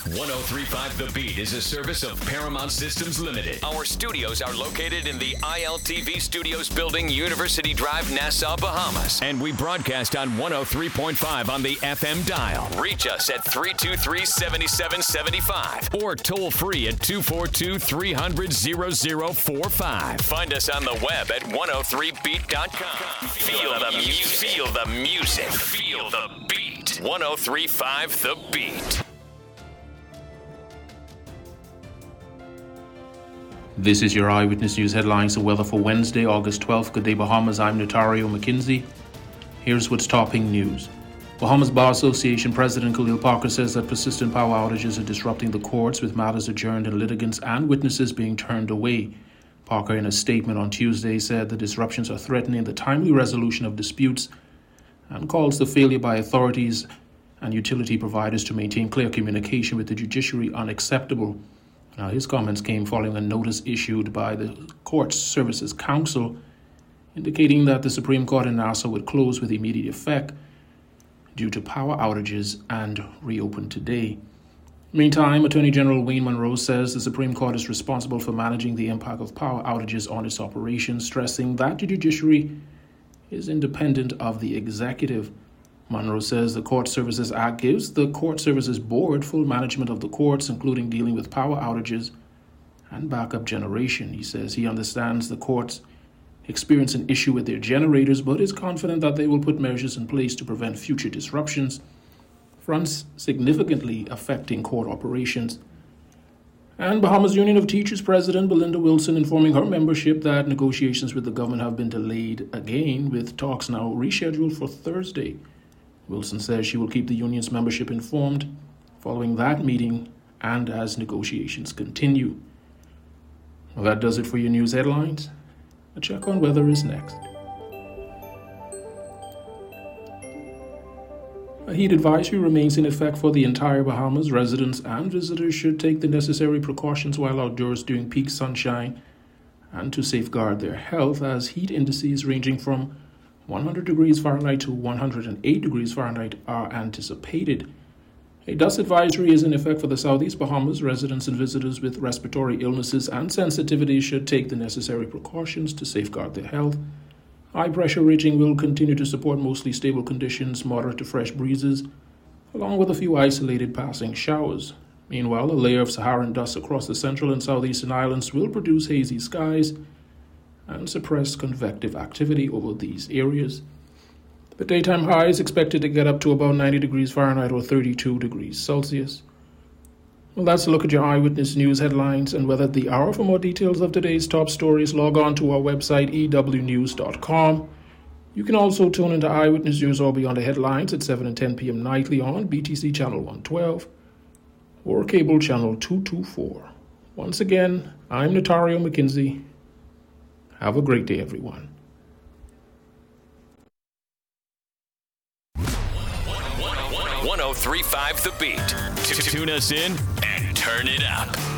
1035 The Beat is a service of Paramount Systems Limited. Our studios are located in the ILTV Studios building, University Drive, Nassau, Bahamas. And we broadcast on 103.5 on the FM dial. Reach us at 323-7775 or toll free at 242-300-0045. Find us on the web at 103beat.com. Feel the music. Feel the music. Feel the beat. 1035 The Beat. This is your Eyewitness News headlines and weather for Wednesday, August 12th. Good day, Bahamas. I'm Notario McKinsey. Here's what's topping news. Bahamas Bar Association President Khalil Parker says that persistent power outages are disrupting the courts, with matters adjourned and litigants and witnesses being turned away. Parker, in a statement on Tuesday, said the disruptions are threatening the timely resolution of disputes and calls the failure by authorities and utility providers to maintain clear communication with the judiciary unacceptable. Now, his comments came following a notice issued by the Court Services Council indicating that the Supreme Court in Nassau would close with immediate effect due to power outages and reopen today. Meantime, Attorney General Wayne Monroe says the Supreme Court is responsible for managing the impact of power outages on its operations, stressing that the judiciary is independent of the executive. Monroe says the Court Services Act gives the Court Services Board full management of the courts, including dealing with power outages and backup generation. He says he understands the courts experience an issue with their generators, but is confident that they will put measures in place to prevent future disruptions, fronts significantly affecting court operations. And Bahamas Union of Teachers President Belinda Wilson informing her membership that negotiations with the government have been delayed again, with talks now rescheduled for Thursday. Wilson says she will keep the union's membership informed following that meeting and as negotiations continue. Well, that does it for your news headlines. A check on weather is next. A heat advisory remains in effect for the entire Bahamas. Residents and visitors should take the necessary precautions while outdoors during peak sunshine and to safeguard their health, as heat indices ranging from 100 degrees Fahrenheit to 108 degrees Fahrenheit are anticipated. A dust advisory is in effect for the Southeast Bahamas. Residents and visitors with respiratory illnesses and sensitivities should take the necessary precautions to safeguard their health. High pressure ridging will continue to support mostly stable conditions, moderate to fresh breezes, along with a few isolated passing showers. Meanwhile, a layer of Saharan dust across the central and southeastern islands will produce hazy skies and suppress convective activity over these areas. The daytime high is expected to get up to about 90 degrees Fahrenheit or 32 degrees Celsius. Well, that's a look at your Eyewitness News headlines and weather at the hour. For more details of today's top stories, log on to our website, ewnews.com. You can also tune into Eyewitness News or Beyond the Headlines at 7 and 10 p.m. nightly on BTC Channel 112 or Cable Channel 224. Once again, I'm Notario McKinsey. Have a great day, everyone. 1035 The Beat. Tune us in and turn it up.